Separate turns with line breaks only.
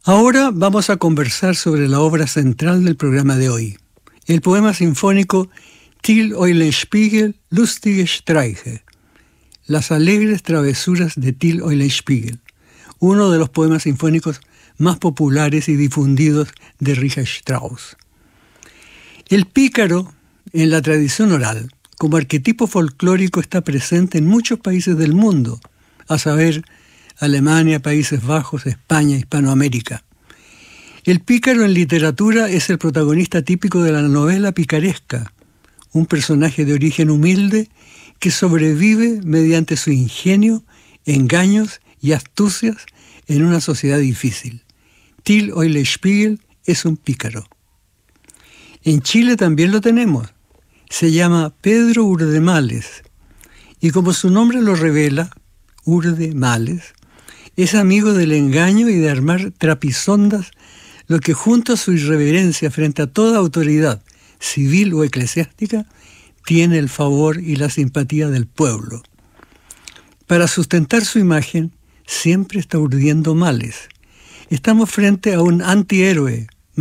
Ahora vamos a conversar sobre la obra central del programa de hoy, el poema sinfónico Till Eulenspiegel lustige Streiche, las alegres travesuras de Till Eulenspiegel, uno de los poemas sinfónicos más populares y difundidos de Richard Strauss. El pícaro, en la tradición oral, como arquetipo folclórico está presente en muchos países del mundo, a saber, Alemania, Países Bajos, España, Hispanoamérica. El pícaro en literatura es el protagonista típico de la novela picaresca, un personaje de origen humilde que sobrevive mediante su ingenio, engaños y astucias en una sociedad difícil. Till Eulenspiegel es un pícaro. En Chile también lo tenemos. Se llama Pedro Urdemales y como su nombre lo revela, Urdemales, es amigo del engaño y de armar trapisondas, lo que junto a su irreverencia frente a toda autoridad, civil o eclesiástica, tiene el favor y la simpatía del pueblo. Para sustentar su imagen, siempre está urdiendo males. Estamos frente a un antihéroe,